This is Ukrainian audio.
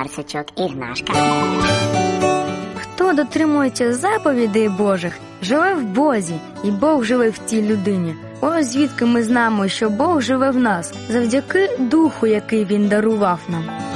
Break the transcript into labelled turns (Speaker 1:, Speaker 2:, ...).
Speaker 1: Барсучок і Гнашка.
Speaker 2: Хто дотримується заповідей Божих, живе в Бозі, і Бог живе в тій людині. Ось звідки ми знаємо, що Бог живе в нас, завдяки Духу, який Він дарував нам.